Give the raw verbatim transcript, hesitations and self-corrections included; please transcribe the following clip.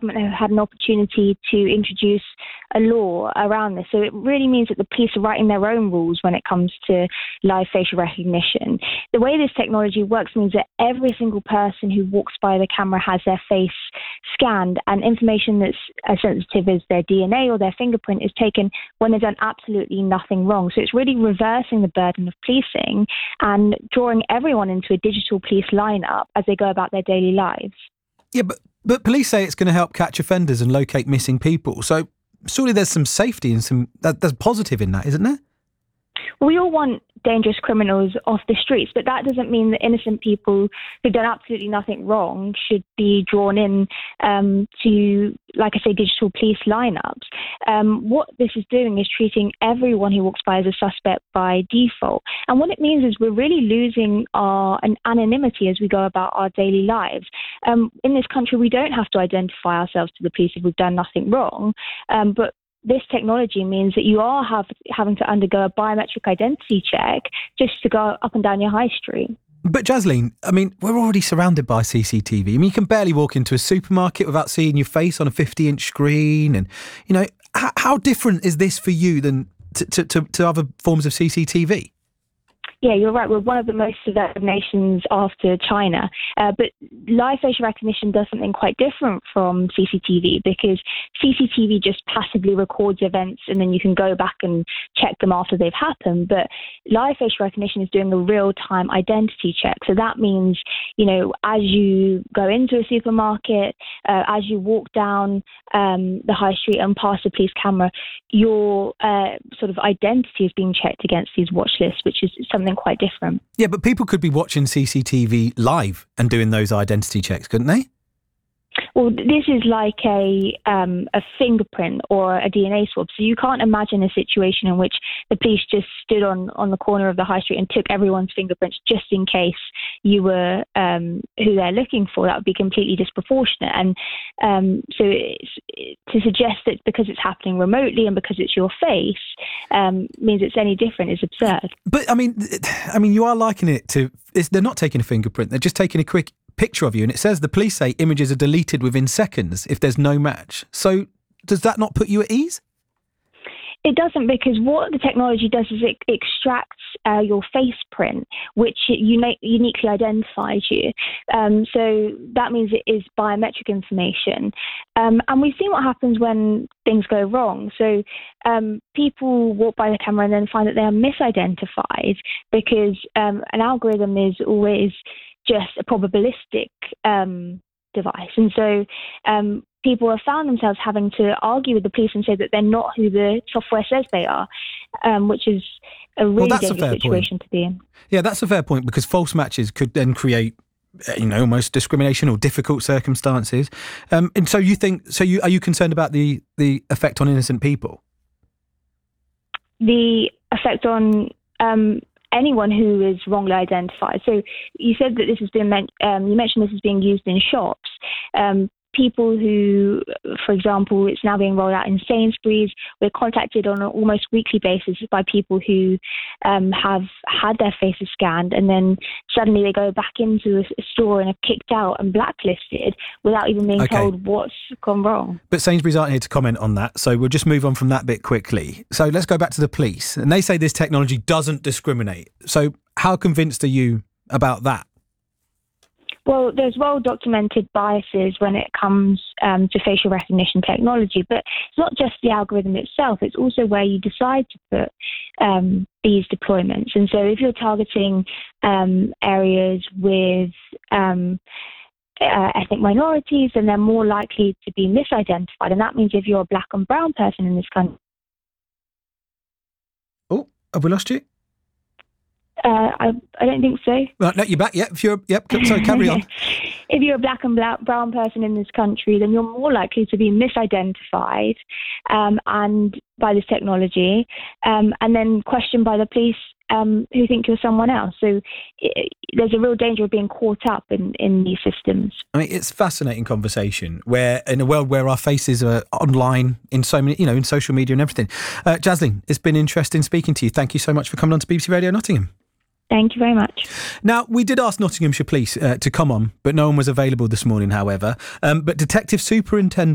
government have had an opportunity to introduce a law around this. So it really means that the police are writing their own rules when it comes to live facial recognition. The way this technology works means that every single person who walks by the camera has their face scanned, and information that's as sensitive as their D N A or their fingerprint is taken when they've done absolutely nothing wrong. So it's really reversing the burden of policing and drawing everyone into a digital police lineup as they go about their daily lives. Yeah, but, but police say it's going to help catch offenders and locate missing people. So surely there's some safety and some that, there's positive in that, isn't there? We all want dangerous criminals off the streets, but that doesn't mean that innocent people who've done absolutely nothing wrong should be drawn in um, to, like I say, digital police lineups. Um, what this is doing is treating everyone who walks by as a suspect by default. And what it means is we're really losing our an anonymity as we go about our daily lives. Um, in this country, we don't have to identify ourselves to the police if we've done nothing wrong, um, but this technology means that you are have, having to undergo a biometric identity check just to go up and down your high street. But Jasleen, I mean, we're already surrounded by C C T V. I mean, you can barely walk into a supermarket without seeing your face on a fifty-inch screen. And, you know, how, how different is this for you than to, to, to, to other forms of C C T V? Yeah, you're right. We're one of the most developed nations after China. Uh, but live facial recognition does something quite different from C C T V, because C C T V just passively records events and then you can go back and check them after they've happened. But live facial recognition is doing a real-time identity check. So that means, you know, as you go into a supermarket, uh, as you walk down um, the high street and past the police camera, your uh, sort of identity is being checked against these watch lists, which is something quite different. Yeah, but people could be watching C C T V live and doing those identity checks, couldn't they? Well, this is like a um, a fingerprint or a D N A swab. So you can't imagine a situation in which the police just stood on, on the corner of the high street and took everyone's fingerprints just in case you were um, who they're looking for. That would be completely disproportionate. And um, so it's, to suggest that because it's happening remotely and because it's your face um, means it's any different is absurd. But I mean, I mean, you are likening it to. It's, they're not taking a fingerprint. They're just taking a quick picture of you, and it says the police say images are deleted within seconds if there's no match. So does that not put you at ease? It doesn't, because what the technology does is it extracts uh, your face print, which uni- uniquely identifies you. Um, so that means it is biometric information. Um, and we've seen what happens when things go wrong. So um, people walk by the camera and then find that they are misidentified because um, an algorithm is always just a probabilistic um, device. And so um, people have found themselves having to argue with the police and say that they're not who the software says they are, um, which is a really well, dangerous situation point. to be in. Yeah, that's a fair point, because false matches could then create, you know, almost discrimination or difficult circumstances. Um, and so you think, so you are you concerned about the, the effect on innocent people? The effect on um, anyone who is wrongly identified. So you said that this has been, men- um, you mentioned this is being used in shops. Um, people who, for example, it's now being rolled out in Sainsbury's. We're contacted on an almost weekly basis by people who um, have had their faces scanned and then suddenly they go back into a store and are kicked out and blacklisted without even being okay. told what's gone wrong. But Sainsbury's aren't here to comment on that, so we'll just move on from that bit quickly. So let's go back to the police. And they say this technology doesn't discriminate. So how convinced are you about that? Well, there's well-documented biases when it comes um, to facial recognition technology, but it's not just the algorithm itself, it's also where you decide to put um, these deployments. And so if you're targeting um, areas with um, uh, ethnic minorities, then they're more likely to be misidentified. And that means if you're a black and brown person in this country... Oh, have we lost you? Uh, I, I don't think so. Right, no, you're back. Yep, if you're, yep. Sorry, carry on. If you're a black and black, brown person in this country, then you're more likely to be misidentified um, and by this technology, um, and then questioned by the police um, who think you're someone else. So it, there's a real danger of being caught up in, in these systems. I mean, it's a fascinating conversation where, in a world where our faces are online in so many, you know, in social media and everything. Uh, Jasleen, it's been interesting speaking to you. Thank you so much for coming on to B B C Radio Nottingham. Thank you very much. Now, we did ask Nottinghamshire Police uh, to come on, but no one was available this morning, however. Um, but Detective Superintendent